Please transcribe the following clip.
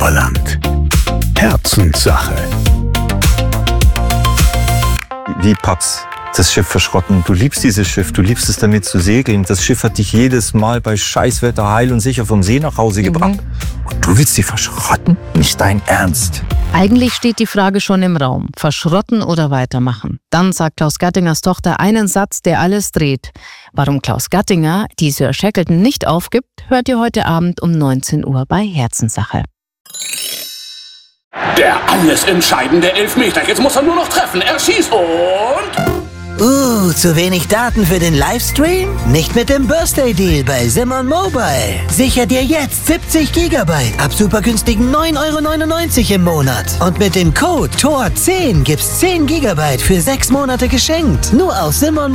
Oberland. Herzenssache. Wie Paps, das Schiff verschrotten. Du liebst dieses Schiff, du liebst es damit zu segeln. Das Schiff hat dich jedes Mal bei Scheißwetter heil und sicher vom See nach Hause gebracht. Und du willst sie verschrotten? Nicht dein Ernst. Eigentlich steht die Frage schon im Raum. Verschrotten oder weitermachen? Dann sagt Klaus Gattingers Tochter einen Satz, der alles dreht. Warum Klaus Gattinger die Sir Shackleton nicht aufgibt, hört ihr heute Abend um 19 Uhr bei Herzenssache. Der alles entscheidende Elfmeter. Jetzt muss er nur noch treffen. Er schießt und... zu wenig Daten für den Livestream? Nicht mit dem Birthday Deal bei Simon Mobile. Sicher dir jetzt 70 GB ab super günstigen 9,99 € im Monat. Und mit dem Code TOR10 gibt's 10 GB für 6 Monate geschenkt. Nur auf Simon